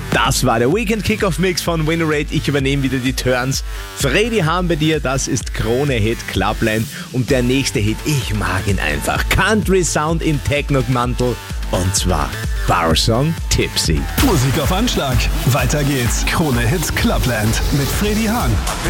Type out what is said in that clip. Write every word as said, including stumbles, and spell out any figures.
Das war der Weekend Kickoff Mix von Winnerate. Ich übernehme wieder die Turns. Freddy Hahn bei dir, das ist Krone Hit Clubland. Und der nächste Hit, ich mag ihn einfach. Country Sound im Techno-Mantel. Und zwar Bar Song Tipsy. Musik auf Anschlag. Weiter geht's. Krone Hit Clubland mit Freddy Hahn.